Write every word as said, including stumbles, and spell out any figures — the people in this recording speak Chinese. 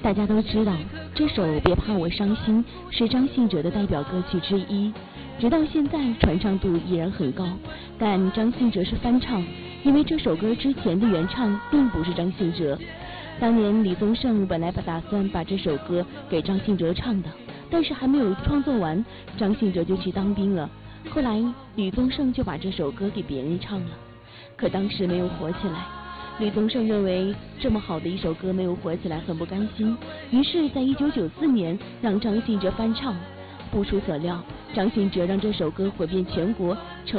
大家都知道，这首《别怕我伤心》是张信哲的代表歌曲之一，直到现在传唱度依然很高。但张信哲是翻唱，因为这首歌之前的原唱并不是张信哲。当年李宗盛本来打算把这首歌给张信哲唱的，但是还没有创作完，张信哲就去当兵了。后来李宗盛就把这首歌给别人唱了，可当时没有火起来。李宗盛认为这么好的一首歌没有火起来，很不甘心，于是在一九九四年让张信哲翻唱。不出所料，张信哲让这首歌火遍全国，成